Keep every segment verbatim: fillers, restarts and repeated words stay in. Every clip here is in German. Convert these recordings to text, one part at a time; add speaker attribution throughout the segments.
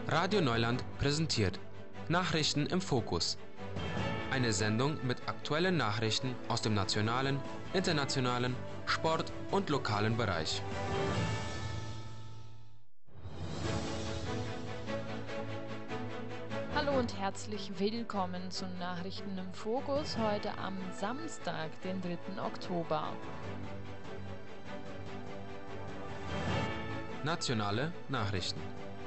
Speaker 1: Radio Neuland präsentiert Nachrichten im Fokus. Eine Sendung mit aktuellen Nachrichten aus dem nationalen, internationalen, Sport- und lokalen Bereich.
Speaker 2: Hallo und herzlich willkommen zu Nachrichten im Fokus heute am Samstag, den dritten Oktober.
Speaker 1: Nationale Nachrichten.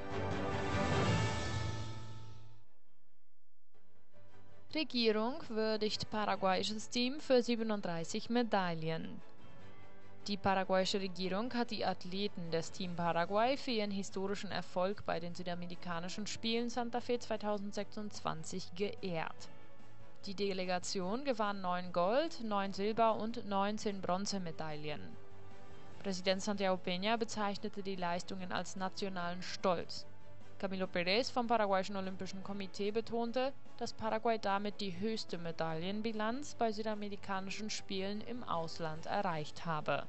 Speaker 2: Regierung würdigt paraguayisches Team für siebenunddreißig Medaillen. Die paraguayische Regierung hat die Athleten des Team Paraguay für ihren historischen Erfolg bei den Südamerikanischen Spielen Santa Fe zweitausendsechsundzwanzig geehrt. Die Delegation gewann neun Gold-, neun Silber- und neunzehn Bronzemedaillen. Präsident Santiago Peña bezeichnete die Leistungen als nationalen Stolz. Camilo Pérez vom paraguayischen Olympischen Komitee betonte, dass Paraguay damit die höchste Medaillenbilanz bei südamerikanischen Spielen im Ausland erreicht habe.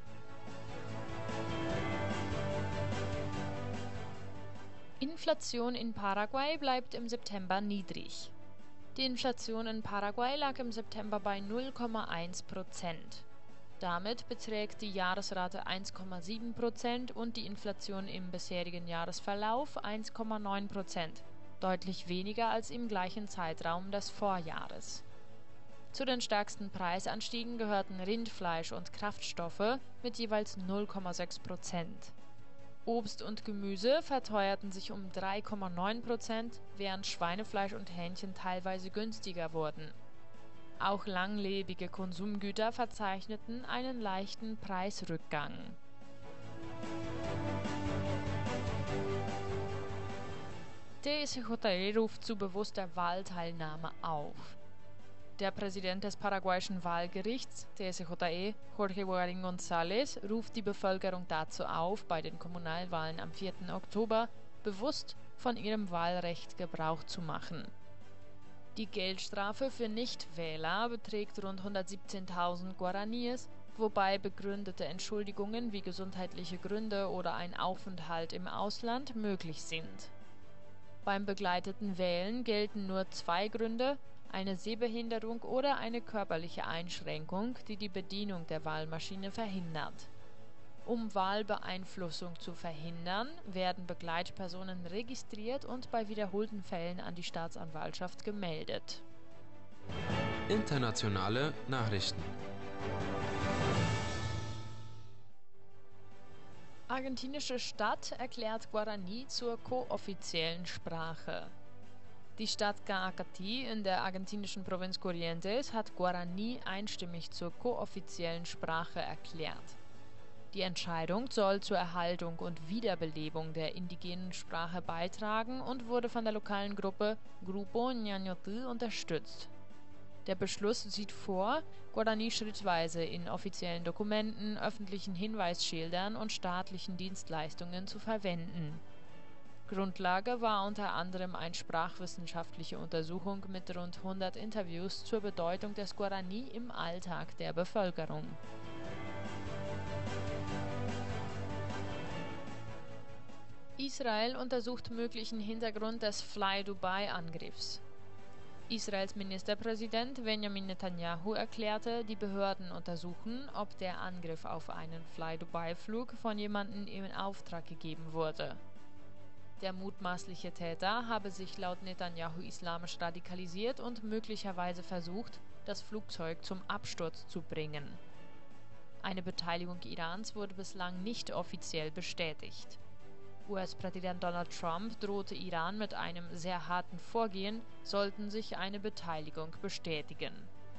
Speaker 2: Inflation in Paraguay bleibt im September niedrig. Die Inflation in Paraguay lag im September bei null Komma eins Prozent. Damit beträgt die Jahresrate eins Komma sieben Prozent und die Inflation im bisherigen Jahresverlauf eins Komma neun Prozent, deutlich weniger als im gleichen Zeitraum des Vorjahres. Zu den stärksten Preisanstiegen gehörten Rindfleisch und Kraftstoffe mit jeweils null Komma sechs Prozent. Obst und Gemüse verteuerten sich um drei Komma neun Prozent, während Schweinefleisch und Hähnchen teilweise günstiger wurden. Auch langlebige Konsumgüter verzeichneten einen leichten Preisrückgang. T S J E ruft zu bewusster Wahlteilnahme auf. Der Präsident des paraguayischen Wahlgerichts, T S J E, Jorge Guarín González, ruft die Bevölkerung dazu auf, bei den Kommunalwahlen am vierten Oktober bewusst von ihrem Wahlrecht Gebrauch zu machen. Die Geldstrafe für Nichtwähler beträgt rund hundertsiebzehntausend Guaraníes, wobei begründete Entschuldigungen wie gesundheitliche Gründe oder ein Aufenthalt im Ausland möglich sind. Beim begleiteten Wählen gelten nur zwei Gründe: eine Sehbehinderung oder eine körperliche Einschränkung, die die Bedienung der Wahlmaschine verhindert. Um Wahlbeeinflussung zu verhindern, werden Begleitpersonen registriert und bei wiederholten Fällen an die Staatsanwaltschaft gemeldet.
Speaker 1: Internationale Nachrichten.
Speaker 2: Argentinische Stadt erklärt Guaraní zur kooffiziellen Sprache. Die Stadt Caacatí in der argentinischen Provinz Corrientes hat Guaraní einstimmig zur kooffiziellen Sprache erklärt. Die Entscheidung soll zur Erhaltung und Wiederbelebung der indigenen Sprache beitragen und wurde von der lokalen Gruppe Grupo Ñañotl unterstützt. Der Beschluss sieht vor, Guaraní schrittweise in offiziellen Dokumenten, öffentlichen Hinweisschildern und staatlichen Dienstleistungen zu verwenden. Grundlage war unter anderem eine sprachwissenschaftliche Untersuchung mit rund hundert Interviews zur Bedeutung des Guaraní im Alltag der Bevölkerung. Israel untersucht möglichen Hintergrund des Fly-Dubai-Angriffs. Israels Ministerpräsident Benjamin Netanyahu erklärte, die Behörden untersuchen, ob der Angriff auf einen Fly-Dubai-Flug von jemandem in Auftrag gegeben wurde. Der mutmaßliche Täter habe sich laut Netanyahu islamisch radikalisiert und möglicherweise versucht, das Flugzeug zum Absturz zu bringen. Eine Beteiligung Irans wurde bislang nicht offiziell bestätigt. U S-Präsident Donald Trump drohte Iran mit einem sehr harten Vorgehen, sollten sich eine Beteiligung bestätigen.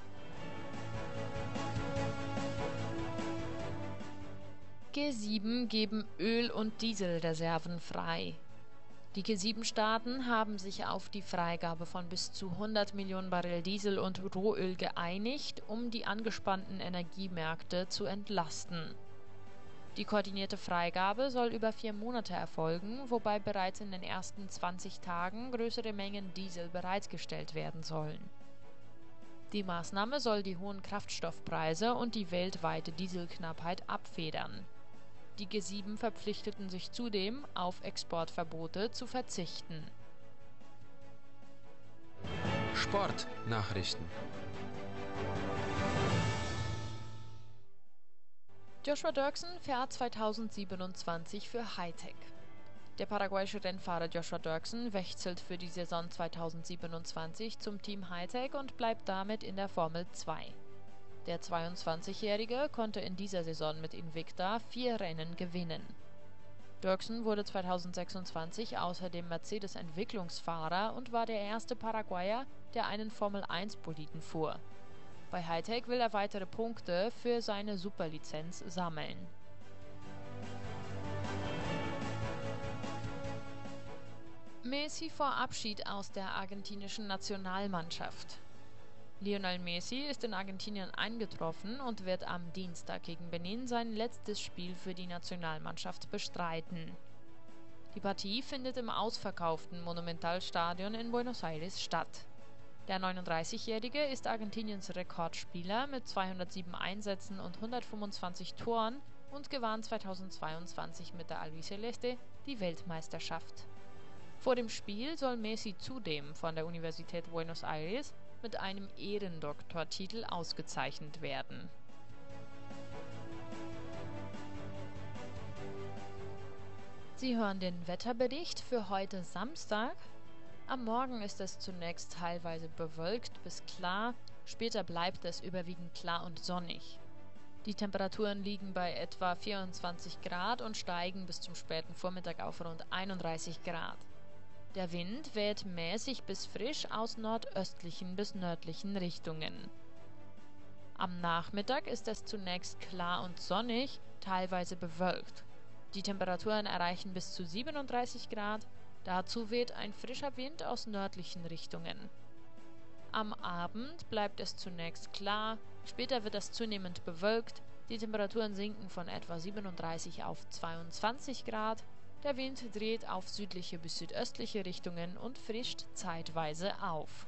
Speaker 2: G sieben geben Öl- und Dieselreserven frei. Die G sieben Staaten haben sich auf die Freigabe von bis zu hundert Millionen Barrel Diesel und Rohöl geeinigt, um die angespannten Energiemärkte zu entlasten. Die koordinierte Freigabe soll über vier Monate erfolgen, wobei bereits in den ersten zwanzig Tagen größere Mengen Diesel bereitgestellt werden sollen. Die Maßnahme soll die hohen Kraftstoffpreise und die weltweite Dieselknappheit abfedern. Die G sieben verpflichteten sich zudem, auf Exportverbote zu verzichten.
Speaker 1: Sportnachrichten.
Speaker 2: Joshua Dirksen fährt zweitausendsiebenundzwanzig für Hitec. Der paraguayische Rennfahrer Joshua Dirksen wechselt für die Saison zweitausendsiebenundzwanzig zum Team Hitec und bleibt damit in der Formel zwei. Der zweiundzwanzigjährige konnte in dieser Saison mit Invicta vier Rennen gewinnen. Dirksen wurde zweitausendsechsundzwanzig außerdem Mercedes-Entwicklungsfahrer und war der erste Paraguayer, der einen Formel eins Boliden fuhr. Bei Hitec will er weitere Punkte für seine Superlizenz sammeln. Messi vor Abschied aus der argentinischen Nationalmannschaft. Lionel Messi ist in Argentinien eingetroffen und wird am Dienstag gegen Benin sein letztes Spiel für die Nationalmannschaft bestreiten. Die Partie findet im ausverkauften Monumentalstadion in Buenos Aires statt. Der neununddreißigjährige ist Argentiniens Rekordspieler mit zweihundertsieben Einsätzen und hundertfünfundzwanzig Toren und gewann zweitausendzweiundzwanzig mit der Albiceleste die Weltmeisterschaft. Vor dem Spiel soll Messi zudem von der Universität Buenos Aires mit einem Ehrendoktortitel ausgezeichnet werden. Sie hören den Wetterbericht für heute Samstag. Am Morgen ist es zunächst teilweise bewölkt bis klar, später bleibt es überwiegend klar und sonnig. Die Temperaturen liegen bei etwa vierundzwanzig Grad und steigen bis zum späten Vormittag auf rund einunddreißig Grad. Der Wind weht mäßig bis frisch aus nordöstlichen bis nördlichen Richtungen. Am Nachmittag ist es zunächst klar und sonnig, teilweise bewölkt. Die Temperaturen erreichen bis zu siebenunddreißig Grad, dazu weht ein frischer Wind aus nördlichen Richtungen. Am Abend bleibt es zunächst klar, später wird es zunehmend bewölkt, die Temperaturen sinken von etwa siebenunddreißig auf zweiundzwanzig Grad, der Wind dreht auf südliche bis südöstliche Richtungen und frischt zeitweise auf.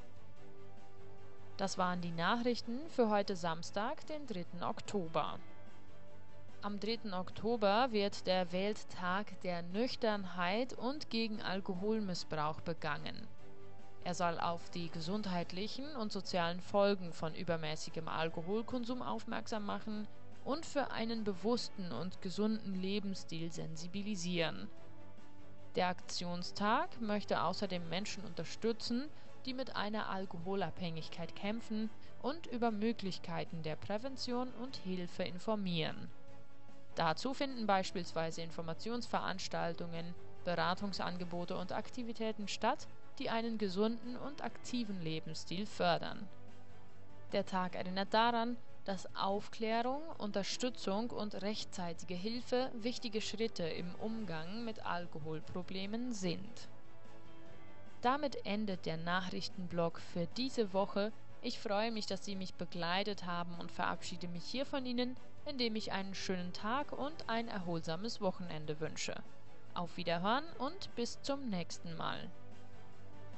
Speaker 2: Das waren die Nachrichten für heute Samstag, den dritten Oktober. Am dritten Oktober wird der Welttag der Nüchternheit und gegen Alkoholmissbrauch begangen. Er soll auf die gesundheitlichen und sozialen Folgen von übermäßigem Alkoholkonsum aufmerksam machen und für einen bewussten und gesunden Lebensstil sensibilisieren. Der Aktionstag möchte außerdem Menschen unterstützen, die mit einer Alkoholabhängigkeit kämpfen und über Möglichkeiten der Prävention und Hilfe informieren. Dazu finden beispielsweise Informationsveranstaltungen, Beratungsangebote und Aktivitäten statt, die einen gesunden und aktiven Lebensstil fördern. Der Tag erinnert daran, dass Aufklärung, Unterstützung und rechtzeitige Hilfe wichtige Schritte im Umgang mit Alkoholproblemen sind. Damit endet der Nachrichtenblock für diese Woche. Ich freue mich, dass Sie mich begleitet haben und verabschiede mich hier von Ihnen, indem ich einen schönen Tag und ein erholsames Wochenende wünsche. Auf Wiederhören und bis zum nächsten Mal.